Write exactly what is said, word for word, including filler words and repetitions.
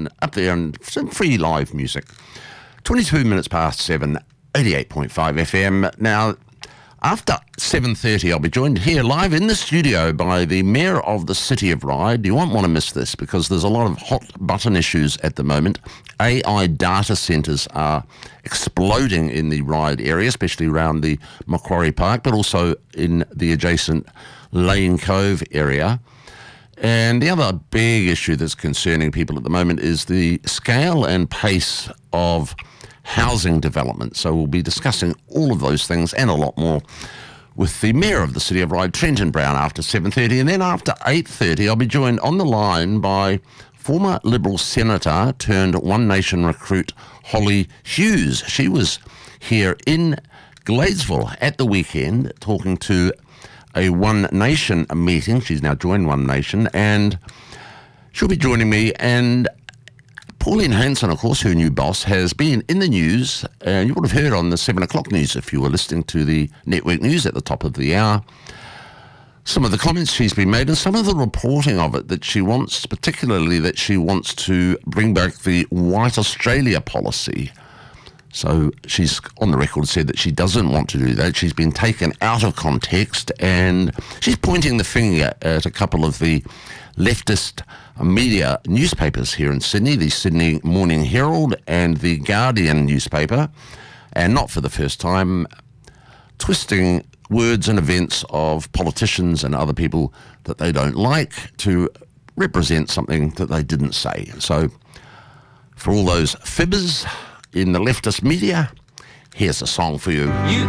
and up there, and some free live music. twenty-two minutes past seven, eighty-eight point five F M. Now, after seven thirty, I'll be joined here live in the studio by the Mayor of the City of Ryde. You won't want to miss this because there's a lot of hot button issues at the moment. A I data centres are exploding in the Ryde area, especially around the Macquarie Park, but also in the adjacent Lane Cove area. And the other big issue that's concerning people at the moment is the scale and pace of housing development. So we'll be discussing all of those things and a lot more with the Mayor of the City of Ryde, Trenton Brown, after seven thirty. And then after eight thirty, I'll be joined on the line by former Liberal Senator turned One Nation recruit Holly Hughes. She was here in Gladesville at the weekend talking to a One Nation meeting. She's now joined One Nation, and she'll be joining me. And Pauline Hanson, of course, her new boss, has been in the news, and you would have heard on the seven o'clock news if you were listening to the network news at the top of the hour, some of the comments she's been made and some of the reporting of it that she wants, particularly that she wants to bring back the White Australia policy. So she's on the record said that she doesn't want to do that. She's been taken out of context, and she's pointing the finger at a couple of the leftist media newspapers here in Sydney, the Sydney Morning Herald and the Guardian newspaper, and not for the first time, twisting words and events of politicians and other people that they don't like to represent something that they didn't say. So for all those fibbers in the leftist media, here's a song for you. you